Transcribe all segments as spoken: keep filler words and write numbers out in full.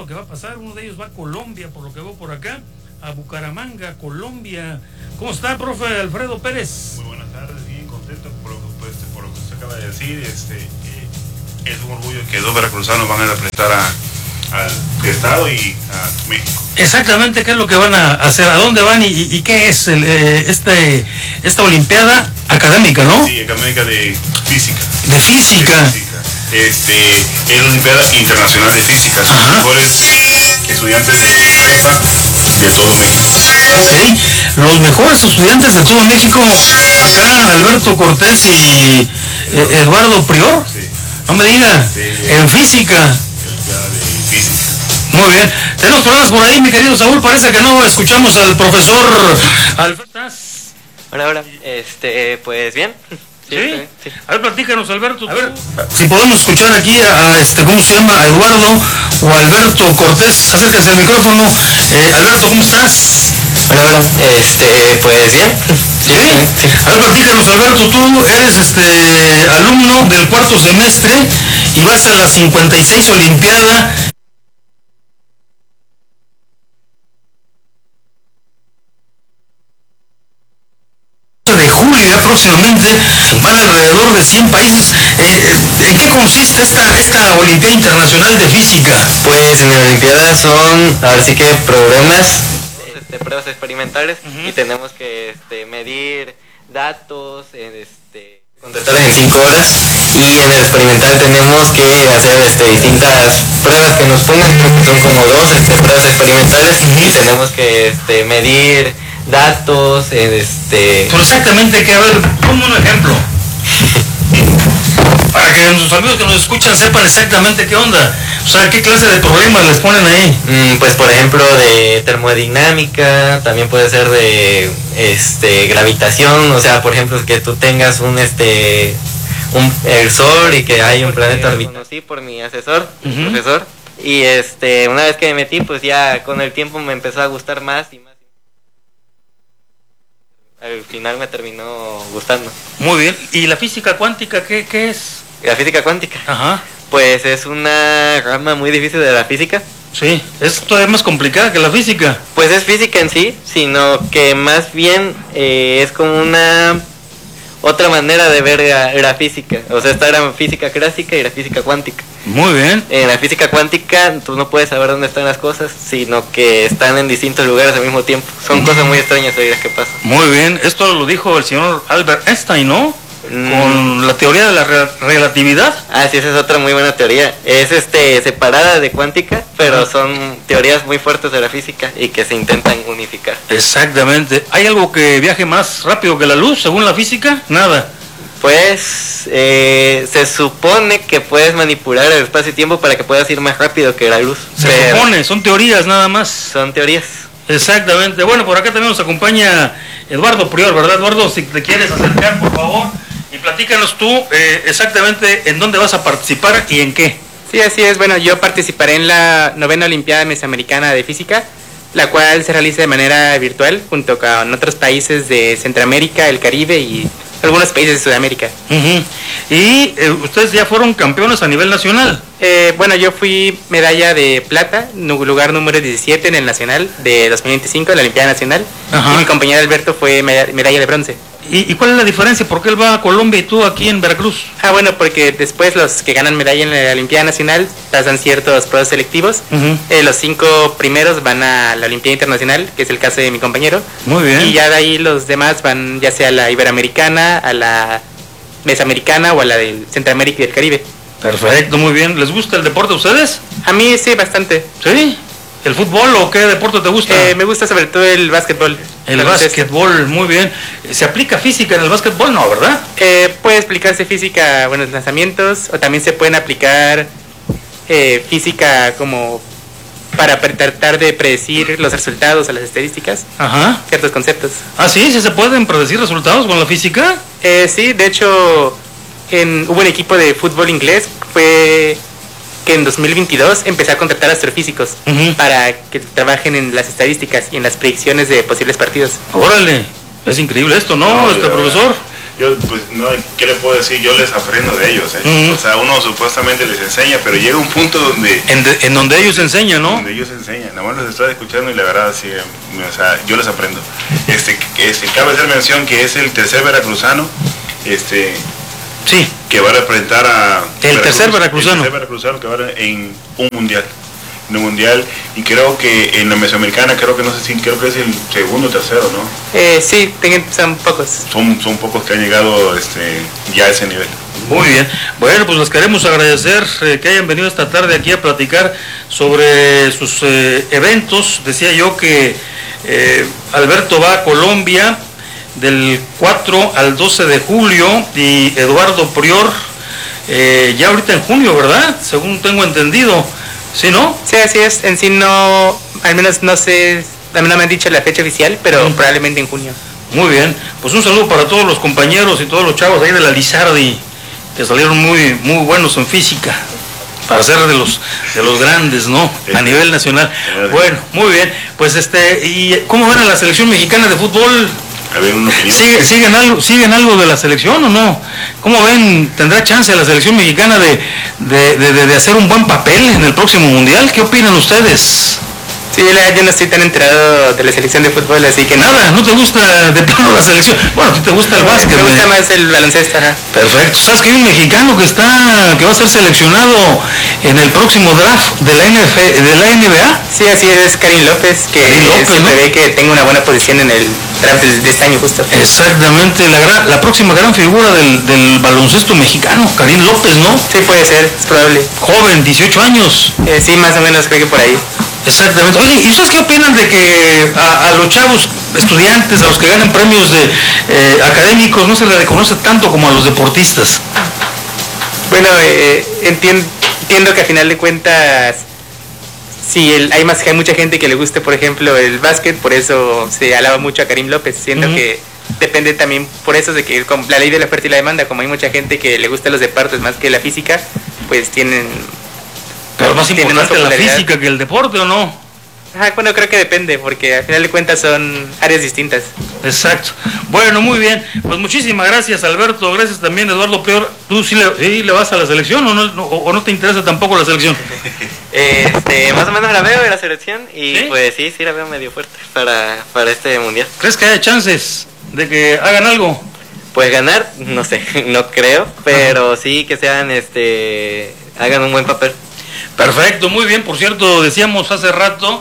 lo que va a pasar. Uno de ellos va a Colombia, por lo que veo por acá, a Bucaramanga, Colombia. ¿Cómo está, profe Alfredo Pérez? Muy buenas tardes, bien contento por lo que, pues, por lo que usted acaba de decir. Este, eh, es un orgullo que dos veracruzanos van a representar a, al Estado y a México. Exactamente, ¿qué es lo que van a hacer? ¿A dónde van y, y qué es el, eh, este, esta olimpiada académica, no? Sí, académica de física. De física. De física. Este, es la Olimpiada Internacional de Física. Son los mejores estudiantes de prepa de todo México. Sí, los mejores estudiantes de todo México. Acá Alberto Cortés y eh, Eduardo Prior. Sí. No me diga, sí, en física. Olimpiada de Física. Muy bien. Tenemos problemas por ahí, mi querido Saúl. Parece que no escuchamos al profesor Alberto. Hola, hola. Este, pues bien. ¿Sí? Sí, sí. A ver, platícanos, Alberto. A ver, si podemos escuchar aquí a, a este, ¿cómo se llama? A Eduardo o Alberto Cortés. Acérquense al micrófono. Eh, Alberto, ¿cómo estás? Hola, hola. Este, pues bien. ¿Sí? Sí. A ver, platícanos, Alberto. Tú eres este alumno del cuarto semestre y vas a la cincuenta y seis Olimpiada. De julio, ya próximamente van alrededor de cien países. Eh, ¿En qué consiste esta, esta Olimpiada Internacional de Física? Pues en la Olimpiada son, ahora sí que programas, este, pruebas experimentales, uh-huh. Y tenemos que este, medir datos, este, contestarlas en cinco horas, y en el experimental tenemos que hacer este, distintas pruebas que nos pongan, creo que son como dos este, pruebas experimentales, uh-huh. Y tenemos que este, medir datos, este... Pero exactamente, que a ver, ponme un ejemplo. Para que nuestros amigos que nos escuchan sepan exactamente qué onda. O sea, qué clase de problemas les ponen ahí. Mm, pues por ejemplo de termodinámica, también puede ser de este gravitación, o sea, por ejemplo que tú tengas un este un el sol y que hay un planeta orbitando. Sí, por mi asesor, uh-huh. Mi profesor. Y este, una vez que me metí, pues ya con el tiempo me empezó a gustar más y más. Al final me terminó gustando. Muy bien. ¿Y la física cuántica qué, qué es? La física cuántica. Ajá. Pues es una rama muy difícil de la física. Sí, es todavía más complicada que la física. Pues es física en sí, sino que más bien eh, es como una otra manera de ver la, la física. O sea, está la física clásica y la física cuántica. Muy bien. En la física cuántica tú no puedes saber dónde están las cosas, sino que están en distintos lugares al mismo tiempo. Son mm. cosas muy extrañas oídas que pasan. Muy bien, esto lo dijo el señor Albert Einstein, ¿no? Mm. Con la teoría de la re relatividad. Ah, sí, esa es otra muy buena teoría. Es este separada de cuántica, pero ah. son teorías muy fuertes de la física y que se intentan unificar. Exactamente. ¿Hay algo que viaje más rápido que la luz, según la física? Nada. Pues eh, se supone que puedes manipular el espacio y tiempo para que puedas ir más rápido que la luz. Se supone, son teorías nada más. Son teorías. Exactamente. Bueno, por acá también nos acompaña Eduardo Prior, ¿verdad, Eduardo? Si te quieres acercar, por favor, y platícanos tú eh, exactamente en dónde vas a participar y en qué. Sí, así es. Bueno, yo participaré en la novena Olimpiada Mesoamericana de Física, la cual se realiza de manera virtual junto con otros países de Centroamérica, el Caribe y algunos países de Sudamérica. Uh-huh. ¿Y eh, ustedes ya fueron campeones a nivel nacional? Eh, bueno, yo fui medalla de plata, lugar número diecisiete en el nacional de dos mil veinticinco, en la Olimpiada Nacional. Uh-huh. Y mi compañero Alberto fue medalla, medalla de bronce. ¿Y, ¿Y cuál es la diferencia? ¿Por qué él va a Colombia y tú aquí en Veracruz? Ah, bueno, porque después los que ganan medalla en la Olimpiada Nacional pasan ciertos procesos selectivos. Uh-huh. eh, los cinco primeros van a la Olimpiada Internacional, que es el caso de mi compañero. Muy bien. Y ya de ahí los demás van ya sea a la Iberoamericana, a la Mesoamericana o a la de Centroamérica y del Caribe. Perfecto, muy bien. ¿Les gusta el deporte a ustedes? A mí sí, bastante. ¿Sí? ¿El fútbol o qué deporte te gusta? Eh, me gusta sobre todo el básquetbol. El básquetbol, muy bien. ¿Se aplica física en el básquetbol? No, ¿verdad? Eh, puede aplicarse física, buenos lanzamientos, o también se pueden aplicar eh, física como para tratar de predecir los resultados o las estadísticas. Ajá. Ciertos conceptos. Ah, sí, ¿sí se pueden predecir resultados con la física? Eh, sí, de hecho, en, hubo un equipo de fútbol inglés, fue que en dos mil veintidós empecé a contratar astrofísicos uh-huh. para que trabajen en las estadísticas y en las predicciones de posibles partidos. Órale, es increíble esto, ¿no, no este profesor? yo, pues, no, ¿qué le puedo decir? Yo les aprendo de ellos, ¿eh? Uh-huh. O sea, uno supuestamente les enseña, pero llega un punto donde... En, de, en donde ellos enseñan, ¿no? Donde ellos enseñan, nada más los estoy escuchando y la verdad, sí, o sea, yo les aprendo. Este, este, cabe hacer mención que es el tercer veracruzano, este... Sí. Que va a representar a... El Veracruz, tercer veracruzano. El tercer veracruzano que va a en un mundial. En un mundial, y creo que en la Mesoamericana, creo que no sé si, creo que es el segundo o tercero, ¿no? Eh, sí, son pocos. Son, son pocos que han llegado este, ya a ese nivel. Muy bien. Bueno, pues les queremos agradecer eh, que hayan venido esta tarde aquí a platicar sobre sus eh, eventos. Decía yo que eh, Alberto va a Colombia del cuatro al doce de julio y Eduardo Prior eh, ya ahorita en junio, ¿verdad? Según tengo entendido. ¿Sí, no? Sí, así es. En sí no, al menos no sé, a mí no me han dicho la fecha oficial, pero mm. probablemente en junio. Muy bien. Pues un saludo para todos los compañeros y todos los chavos ahí de la Lizardi, que salieron muy muy buenos en física, para ser de los de los grandes, ¿no? A nivel nacional. Bueno, muy bien. Pues este, ¿y cómo ven a la selección mexicana de fútbol? ¿Sigue, siguen, algo, ¿Siguen algo de la selección o no? ¿Cómo ven? ¿Tendrá chance la selección mexicana de, de, de, de hacer un buen papel en el próximo mundial? ¿Qué opinan ustedes? Sí, la, yo no estoy tan enterado de la selección de fútbol, así que... Nada, ¿no te gusta de plano la selección? Bueno, ¿te gusta el básquet? Me gusta ¿eh? más el baloncesto. Ajá. Perfecto. ¿Sabes que hay un mexicano que está que va a ser seleccionado en el próximo draft de la, N F, de la N B A? Sí, así es, Karim López, que Karim López, se prevé, ¿no?, que tenga una buena posición en el draft de, de este año justo. Exactamente, la, gran, la próxima gran figura del, del baloncesto mexicano, Karim López, ¿no? Sí, puede ser, es probable. Joven, dieciocho años. Eh, sí, más o menos, creo que por ahí. Exactamente. Oye, ¿y ustedes qué opinan de que a, a los chavos estudiantes, a los que ganan premios de eh, académicos, no se les reconoce tanto como a los deportistas? Bueno, eh, entiendo, entiendo que a final de cuentas, sí, el, hay más hay mucha gente que le guste, por ejemplo, el básquet, por eso se alaba mucho a Karim López. Siento uh-huh. que depende también por eso de que con la ley de la oferta y la demanda, como hay mucha gente que le gusta los deportes más que la física, pues tienen... Pero más importante la física que el deporte, ¿o no? Ajá, bueno, creo que depende, porque al final de cuentas son áreas distintas. Exacto. Bueno, muy bien. Pues muchísimas gracias, Alberto. Gracias también, Eduardo Prior. ¿Tú sí le, sí le vas a la selección o no, no, o no te interesa tampoco la selección? Este, más o menos la veo en la selección y ¿sí? Pues sí, sí la veo medio fuerte para, para este mundial. ¿Crees que haya chances de que hagan algo? Pues ganar, no sé, no creo, pero ajá, sí que sean, este, hagan un buen papel. Perfecto, muy bien. Por cierto, decíamos hace rato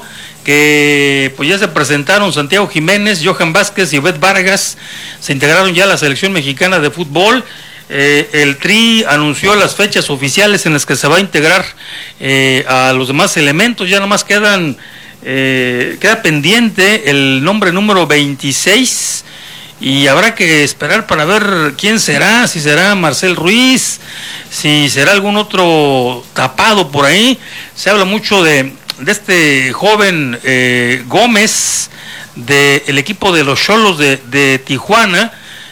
que pues ya se presentaron Santiago Jiménez, Johan Vázquez y Obed Vargas, se integraron ya a la selección mexicana de fútbol. Eh, el Tri anunció las fechas oficiales en las que se va a integrar eh, a los demás elementos. Ya nomás quedan eh, queda pendiente el nombre número veintiséis y habrá que esperar para ver quién será, si será Marcel Ruiz, si será algún otro tapado por ahí. Se habla mucho de, de este joven eh, Gómez del equipo de los Xolos de, de Tijuana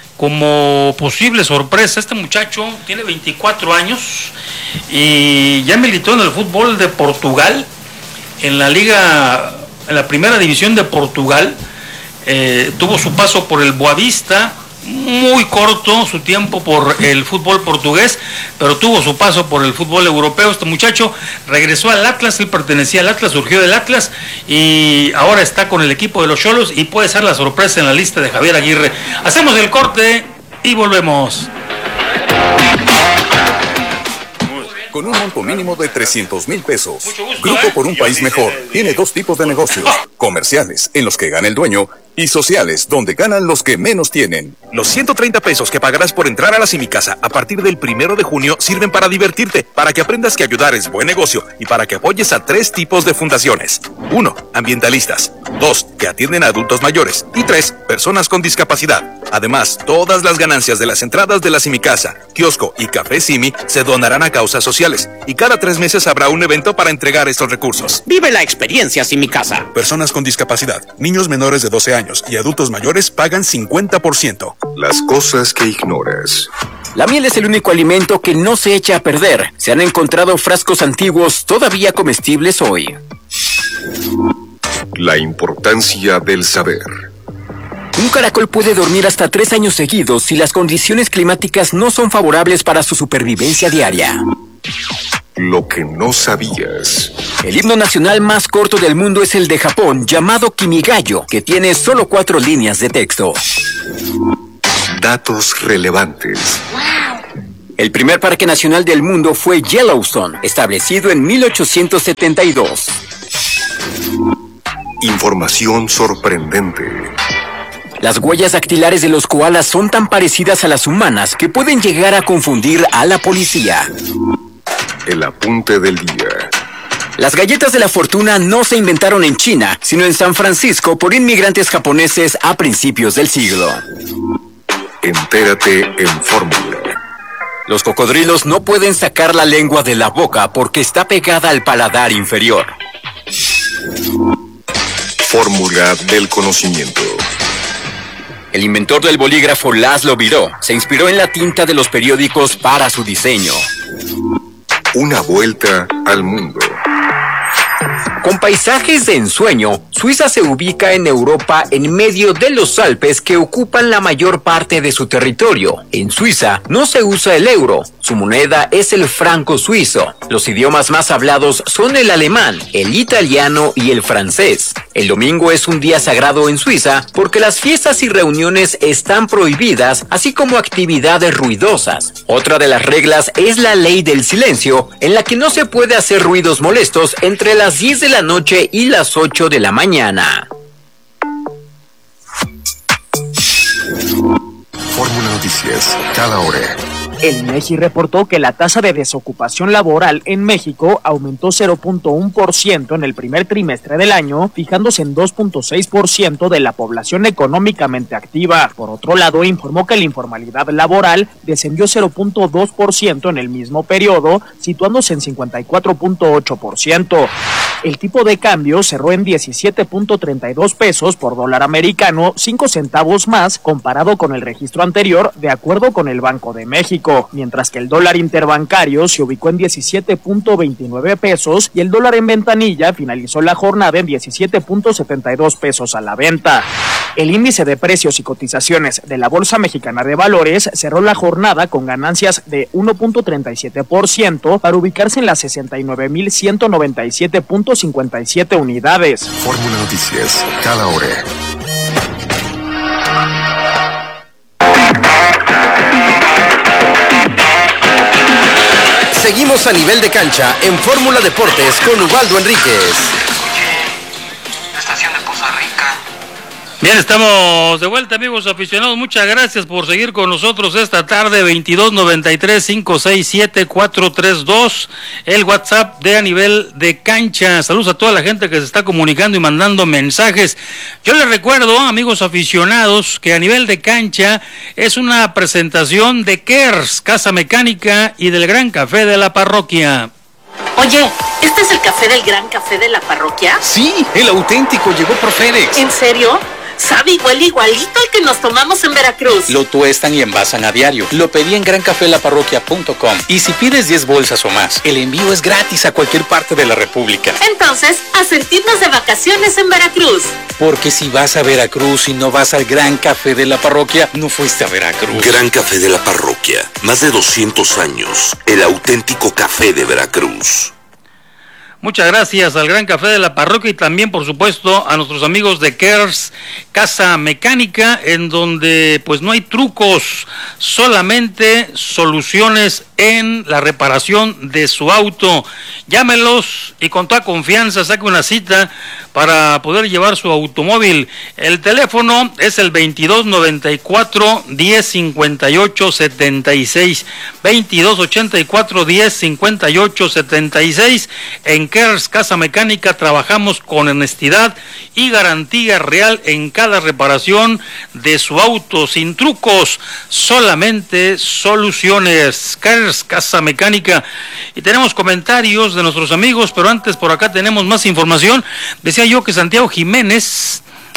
como posible sorpresa. Este muchacho tiene veinticuatro años y ya militó en el fútbol de Portugal, en la liga, en la primera división de Portugal. Eh, tuvo su paso por el Boavista, muy corto su tiempo por el fútbol portugués, pero tuvo su paso por el fútbol europeo. Este muchacho regresó al Atlas, él pertenecía al Atlas, surgió del Atlas y ahora está con el equipo de los Xolos y puede ser la sorpresa en la lista de Javier Aguirre. Hacemos el corte y volvemos. Con un monto mínimo de trescientos mil pesos. Grupo por un país mejor tiene dos tipos de negocios: comerciales, en los que gana el dueño, y sociales, donde ganan los que menos tienen. Los ciento treinta pesos que pagarás por entrar a la Simicasa a partir del primero de junio sirven para divertirte, para que aprendas que ayudar es buen negocio y para que apoyes a tres tipos de fundaciones. Uno, ambientalistas. Dos, que atienden a adultos mayores. Y tres, personas con discapacidad. Además, todas las ganancias de las entradas de la Simicasa, kiosco y café Simi se donarán a causas sociales. Y cada tres meses habrá un evento para entregar estos recursos. Vive la experiencia Simicasa. Personas con discapacidad, niños menores de doce años y adultos mayores pagan cincuenta por ciento. Las cosas que ignoras. La miel es el único alimento que no se echa a perder. Se han encontrado frascos antiguos todavía comestibles hoy. La importancia del saber. Un caracol puede dormir hasta tres años seguidos si las condiciones climáticas no son favorables para su supervivencia diaria. Lo que no sabías. El himno nacional más corto del mundo es el de Japón, llamado Kimigayo, que tiene solo cuatro líneas de texto. Datos relevantes. El primer parque nacional del mundo fue Yellowstone, establecido en mil ochocientos setenta y dos. Información sorprendente. Las huellas dactilares de los koalas son tan parecidas a las humanas que pueden llegar a confundir a la policía. El apunte del día. Las galletas de la fortuna no se inventaron en China, sino en San Francisco por inmigrantes japoneses a principios del siglo. Entérate en Fórmula. Los cocodrilos no pueden sacar la lengua de la boca porque está pegada al paladar inferior. Fórmula del conocimiento. El inventor del bolígrafo Laszlo Biró se inspiró en la tinta de los periódicos para su diseño. Una vuelta al mundo. Con paisajes de ensueño, Suiza se ubica en Europa en medio de los Alpes que ocupan la mayor parte de su territorio. En Suiza no se usa el euro, su moneda es el franco suizo. Los idiomas más hablados son el alemán, el italiano y el francés. El domingo es un día sagrado en Suiza porque las fiestas y reuniones están prohibidas, así como actividades ruidosas. Otra de las reglas es la ley del silencio, en la que no se puede hacer ruidos molestos entre las diez de la noche y las ocho de la mañana. Fórmula Noticias, cada hora. El INEGI reportó que la tasa de desocupación laboral en México aumentó cero punto uno por ciento en el primer trimestre del año, fijándose en dos punto seis por ciento de la población económicamente activa. Por otro lado, informó que la informalidad laboral descendió cero punto dos por ciento en el mismo periodo, situándose en cincuenta y cuatro punto ocho por ciento. El tipo de cambio cerró en diecisiete punto treinta y dos pesos por dólar americano, cinco centavos más comparado con el registro anterior, de acuerdo con el Banco de México. Mientras que el dólar interbancario se ubicó en diecisiete punto veintinueve pesos y el dólar en ventanilla finalizó la jornada en diecisiete punto setenta y dos pesos a la venta. El índice de precios y cotizaciones de la Bolsa Mexicana de Valores cerró la jornada con ganancias de uno punto treinta y siete por ciento para ubicarse en las sesenta y nueve mil ciento noventa y siete punto cincuenta y siete unidades. Fórmula Noticias, cada hora. Seguimos a nivel de cancha en Fórmula Deportes con Ubaldo Enríquez. Estación de Poza Rica. Bien, estamos de vuelta, amigos aficionados. Muchas gracias por seguir con nosotros esta tarde. Veintidós noventa y tres cinco seis siete cuatro tres dos, el WhatsApp de A Nivel de Cancha. Saludos a toda la gente que se está comunicando y mandando mensajes. Yo les recuerdo, amigos aficionados, que A Nivel de Cancha es una presentación de Kers, Casa Mecánica, y del Gran Café de la Parroquia. Oye, ¿este es el café del Gran Café de la Parroquia? Sí, el auténtico llegó por FedEx. ¿En serio? Sabe igual igualito al que nos tomamos en Veracruz. Lo tuestan y envasan a diario. Lo pedí en gran café la parroquia punto com. Y si pides diez bolsas o más, el envío es gratis a cualquier parte de la República. Entonces, a sentirnos de vacaciones en Veracruz. Porque si vas a Veracruz y no vas al Gran Café de la Parroquia, no fuiste a Veracruz. Gran Café de la Parroquia. Más de doscientos años. El auténtico café de Veracruz. Muchas gracias al Gran Café de la Parroquia y también, por supuesto, a nuestros amigos de Kers Casa Mecánica, en donde pues no hay trucos, solamente soluciones en la reparación de su auto. Llámelos y con toda confianza saque una cita para poder llevar su automóvil. El teléfono es el veintidós noventa y cuatro diez cincuenta y ocho setenta y seis, veintidós ochenta y cuatro diez cincuenta y ocho setenta y seis. En Kers Casa Mecánica trabajamos con honestidad y garantía real en cada reparación de su auto, sin trucos, solamente soluciones. Kers Casa Mecánica. Y tenemos comentarios de nuestros amigos, pero antes por acá tenemos más información. Decía yo que Santiago Jiménez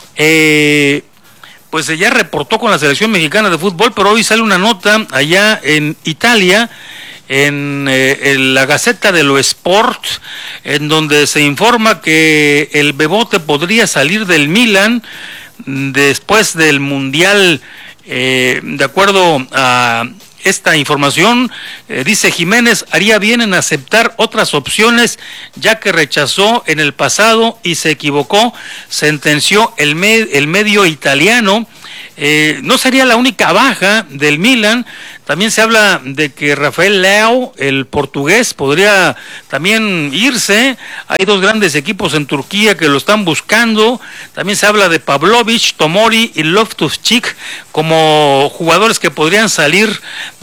eh, pues ya reportó con la selección mexicana de fútbol, pero hoy sale una nota allá en Italia, en, eh, en la Gaceta dello Sport, en donde se informa que el Bebote podría salir del Milan después del Mundial. Eh, de acuerdo a esta información, eh, dice Jiménez, haría bien en aceptar otras opciones, ya que rechazó en el pasado y se equivocó, sentenció el, med- el medio italiano. Eh, no sería la única baja del Milan. También se habla de que Rafael Leao, el portugués, podría también irse. Hay dos grandes equipos en Turquía que lo están buscando. También se habla de Pavlovic, Tomori y Loftus-Cheek como jugadores que podrían salir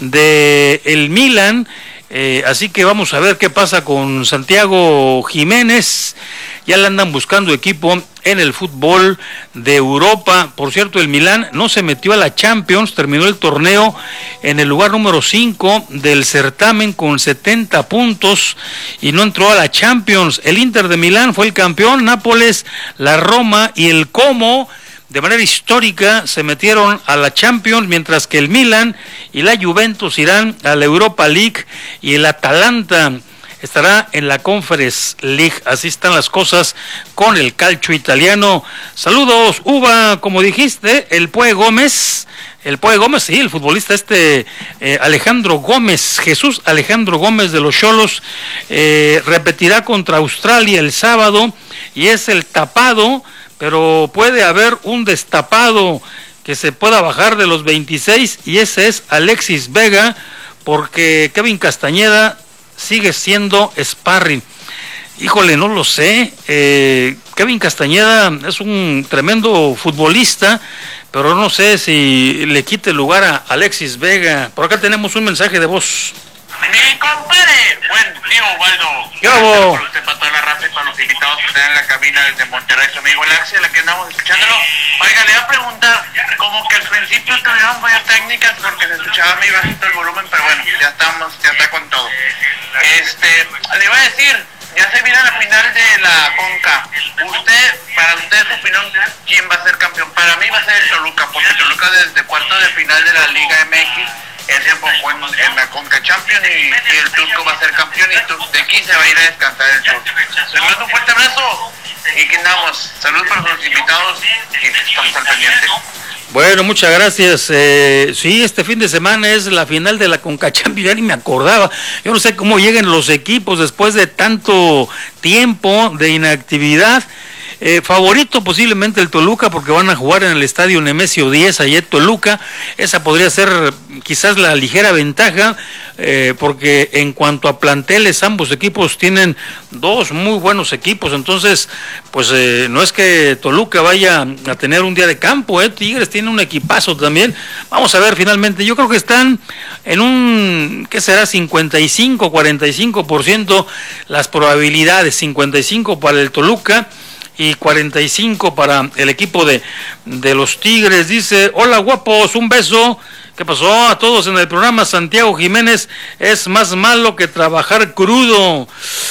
de el Milan. Eh, así que vamos a ver qué pasa con Santiago Jiménez. Ya le andan buscando equipo en el fútbol de Europa. Por cierto, el Milán no se metió a la Champions, terminó el torneo en el lugar número cinco del certamen con setenta puntos y no entró a la Champions. El Inter de Milán fue el campeón, Nápoles, la Roma y el Como de manera histórica se metieron a la Champions, mientras que el Milan y la Juventus irán a la Europa League y el Atalanta estará en la Conference League. Así están las cosas con el calcio italiano. Saludos, Uva, como dijiste, el Pue Gómez, el Pue Gómez, sí, el futbolista este eh, Alejandro Gómez, Jesús Alejandro Gómez de los Xolos, eh, repetirá contra Australia el sábado y es el tapado, pero puede haber un destapado que se pueda bajar de los veintiséis y ese es Alexis Vega, porque Kevin Castañeda sigue siendo sparring. Híjole, no lo sé. Eh, Kevin Castañeda es un tremendo futbolista, pero no sé si le quite lugar a Alexis Vega. Por acá tenemos un mensaje de voz. Mi compadre, buen tío Waldo. ¿Qué hago? Para usted, para toda la raza y para los invitados que están en la cabina desde Monterrey, su amigo el Axel, la que andamos escuchándolo. Oiga, le voy a preguntar, como que al principio tuvieron varias técnicas porque se escuchaba muy bajito el volumen, pero bueno, ya estamos, ya está con todo. Este, le iba a decir, ya se viene la final de la Conca. Usted, para usted, su opinión, ¿quién va a ser campeón? Para mí va a ser el Toluca, porque Toluca desde cuarto de final de la Liga M X, él se enfocó en, en la Conca Champions y, y el Turco va a ser campeón y tu, de aquí se va a ir a descansar el Turco. Les mando un fuerte abrazo y que andamos. Saludos para los invitados y estamos al pendiente. Bueno, muchas gracias. Eh, sí, este fin de semana es la final de la Conca Champions, ya ni me acordaba. Yo no sé cómo lleguen los equipos después de tanto tiempo de inactividad. Eh, favorito posiblemente el Toluca porque van a jugar en el estadio Nemesio diez allá en Toluca. Esa podría ser quizás la ligera ventaja eh, porque en cuanto a planteles ambos equipos tienen dos muy buenos equipos, entonces pues eh, no es que Toluca vaya a tener un día de campo, eh. Tigres tiene un equipazo también. Vamos a ver finalmente, yo creo que están en un, ¿qué será? cincuenta y cinco, cuarenta y cinco por ciento las probabilidades, cincuenta y cinco para el Toluca y cuarenta y cinco para el equipo de, de los Tigres. Dice, hola guapos, un beso. ¿Qué pasó a todos en el programa? Santiago Jiménez es más malo que trabajar crudo.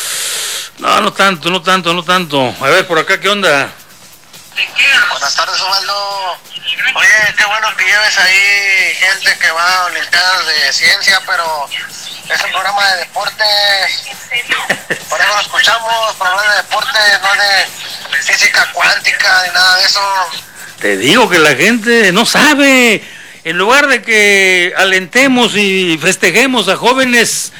No, no tanto, no tanto, no tanto. A ver, por acá, ¿qué onda? Buenas tardes, Osvaldo. Oye, qué bueno que lleves ahí gente que va a olimpiadas de ciencia, pero es un programa de deporte. Por eso lo escuchamos, para hablar de deporte, no de física cuántica, ni nada de eso. Te digo que la gente no sabe. En lugar de que alentemos y festejemos a jóvenes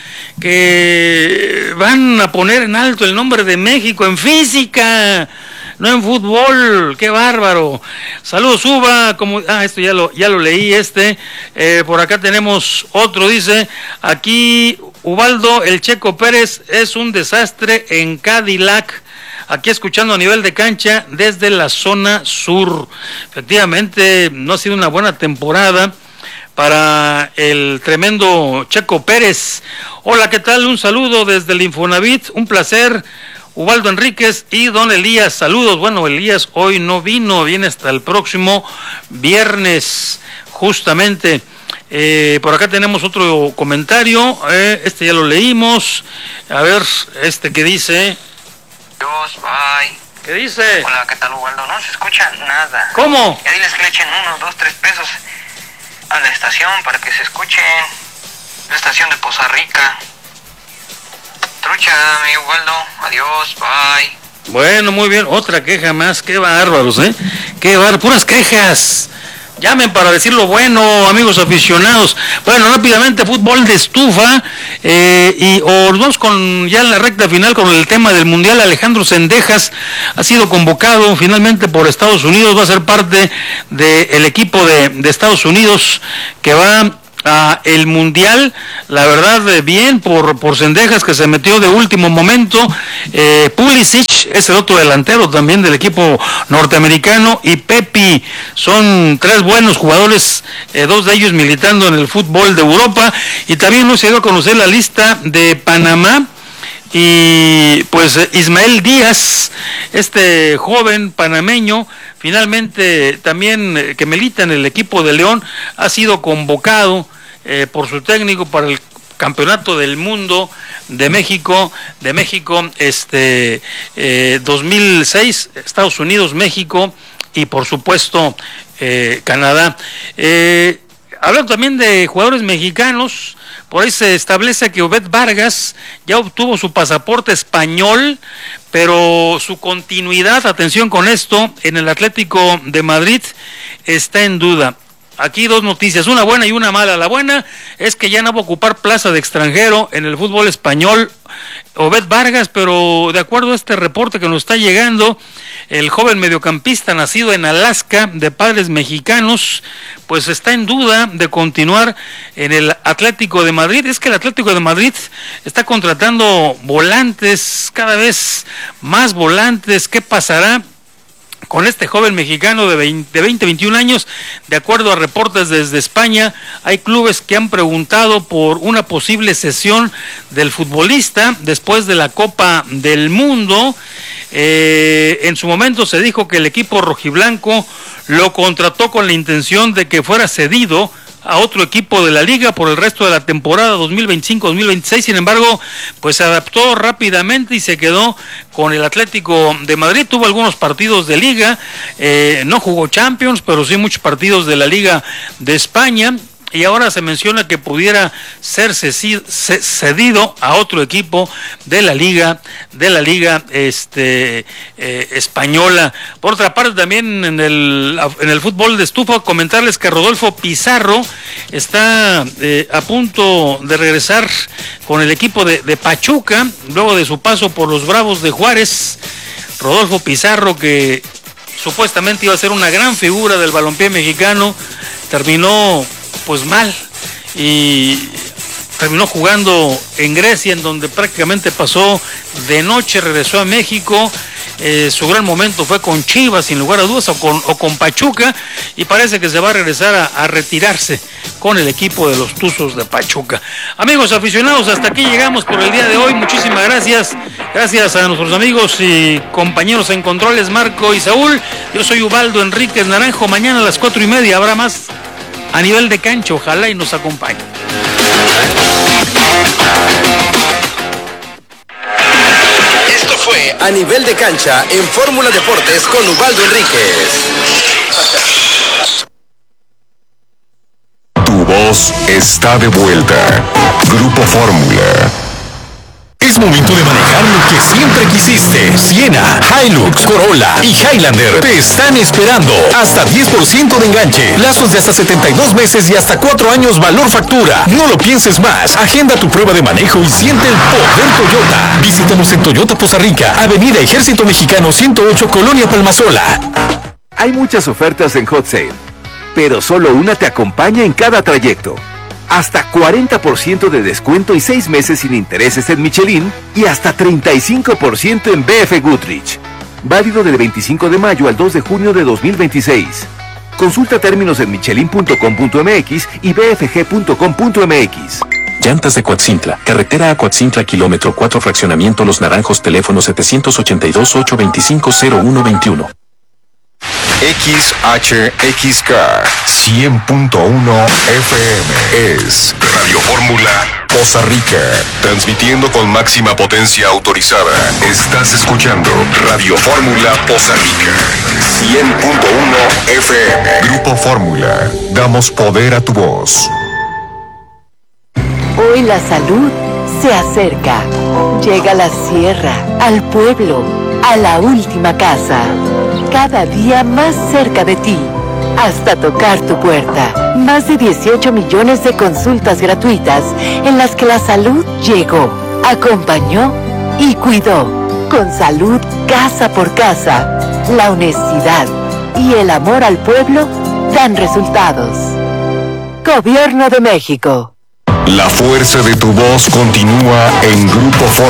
que van a poner en alto el nombre de México en física, no en fútbol, qué bárbaro. Saludos, Uva, como ah, esto ya lo ya lo leí este. Eh, por acá tenemos otro, dice, aquí Ubaldo, el Checo Pérez es un desastre en Cadillac. Aquí escuchando a nivel de cancha desde la zona sur. Efectivamente, no ha sido una buena temporada para el tremendo Checo Pérez. Hola, ¿qué tal? Un saludo desde el Infonavit, un placer. Ubaldo Enríquez y don Elías, saludos. Bueno, Elías hoy no vino, viene hasta el próximo viernes, justamente. Eh, por acá tenemos otro comentario, eh, este ya lo leímos. A ver, este que dice... Dios, bye. ¿Qué dice? Hola, ¿qué tal, Ubaldo? No se escucha nada. ¿Cómo? Ya diles que le echen unos, dos, tres pesos a la estación para que se escuchen. La estación de Poza Rica. Trucha, mi Ubaldo. Adiós, bye. Bueno, muy bien, otra queja más, qué bárbaros, ¿eh? qué bar, puras quejas. Llamen para decir lo bueno, amigos aficionados. Bueno, rápidamente, fútbol de estufa. Eh, y o vamos con ya en la recta final con el tema del Mundial. Alejandro Zendejas ha sido convocado finalmente por Estados Unidos. Va a ser parte del equipo de, de Estados Unidos que va a el Mundial. La verdad, eh, bien por, por Zendejas, que se metió de último momento. Eh, Pulisic es el otro delantero también del equipo norteamericano, y Pepi, son tres buenos jugadores, eh, dos de ellos militando en el fútbol de Europa. Y también nos llegó a conocer la lista de Panamá, y pues Ismael Díaz, este joven panameño, finalmente también eh, que milita en el equipo de León, ha sido convocado eh, por su técnico para el Campeonato del Mundo de México, de México, este eh, dos mil seis, Estados Unidos, México y por supuesto eh, Canadá. Eh, hablando también de jugadores mexicanos, por ahí se establece que Obed Vargas ya obtuvo su pasaporte español, pero su continuidad, atención con esto, en el Atlético de Madrid está en duda. Aquí dos noticias, una buena y una mala. La buena es que ya no va a ocupar plaza de extranjero en el fútbol español Obed Vargas, pero de acuerdo a este reporte que nos está llegando, el joven mediocampista nacido en Alaska, de padres mexicanos, pues está en duda de continuar en el Atlético de Madrid. Es que el Atlético de Madrid está contratando volantes, cada vez más volantes. ¿Qué pasará con este joven mexicano de veinte, veintiún años? De acuerdo a reportes desde España, hay clubes que han preguntado por una posible cesión del futbolista después de la Copa del Mundo. Eh, en su momento se dijo que el equipo rojiblanco lo contrató con la intención de que fuera cedido a otro equipo de la liga por el resto de la temporada dos mil veinticinco dos mil veintiséis. Sin embargo, pues se adaptó rápidamente y se quedó con el Atlético de Madrid. Tuvo algunos partidos de liga, eh, no jugó Champions, pero sí muchos partidos de la Liga de España. Y ahora se menciona que pudiera ser cedido a otro equipo de la liga, de la liga este eh, española. Por otra parte, también en el en el fútbol de estufa, comentarles que Rodolfo Pizarro está eh, a punto de regresar con el equipo de, de Pachuca, luego de su paso por los Bravos de Juárez. Rodolfo Pizarro, que supuestamente iba a ser una gran figura del balompié mexicano, terminó pues mal y terminó jugando en Grecia, en donde prácticamente pasó de noche, regresó a México. Eh, su gran momento fue con Chivas, sin lugar a dudas, o con, o con Pachuca, y parece que se va a regresar a, a retirarse con el equipo de los Tuzos de Pachuca. Amigos aficionados, hasta aquí llegamos por el día de hoy. Muchísimas gracias. Gracias a nuestros amigos y compañeros en controles, Marco y Saúl. Yo soy Ubaldo Enríquez Naranjo. Mañana a las cuatro y media habrá más A Nivel de Cancha. Ojalá y nos acompañe. Esto fue A Nivel de Cancha en Fórmula Deportes con Ubaldo Enríquez. Tu voz está de vuelta. Grupo Fórmula. Es momento de manejar lo que siempre quisiste. Siena, Hilux, Corolla y Highlander te están esperando. Hasta diez por ciento de enganche, plazos de hasta setenta y dos meses y hasta cuatro años valor factura. No lo pienses más. Agenda tu prueba de manejo y siente el poder Toyota. Visítanos en Toyota Poza Rica, Avenida Ejército Mexicano ciento ocho, Colonia Palmasola. Hay muchas ofertas en Hot Sale, pero solo una te acompaña en cada trayecto. Hasta cuarenta por ciento de descuento y seis meses sin intereses en Michelin y hasta treinta y cinco por ciento en B F Goodrich. Válido del veinticinco de mayo al dos de junio de dos mil veintiséis. Consulta términos en michelin punto com punto m x y b f g punto com punto m x. Llantas de Coatzintla, carretera a Coatzintla, kilómetro cuatro, fraccionamiento Los Naranjos, teléfono setecientos ochenta y dos, ochocientos veinticinco, cero uno veintiuno. X H X K cien punto uno F M es Radio Fórmula Poza Rica, transmitiendo con máxima potencia autorizada. Estás escuchando Radio Fórmula Poza Rica cien punto uno F M. Grupo Fórmula, damos poder a tu voz. Hoy la salud se acerca. Llega a la sierra, al pueblo, a la última casa. cada día más cerca de ti, hasta tocar tu puerta. Más de dieciocho millones de consultas gratuitas en las que la salud llegó, acompañó y cuidó. Con salud casa por casa, la honestidad y el amor al pueblo dan resultados. Gobierno de México. La fuerza de tu voz continúa en Grupo Fórmula.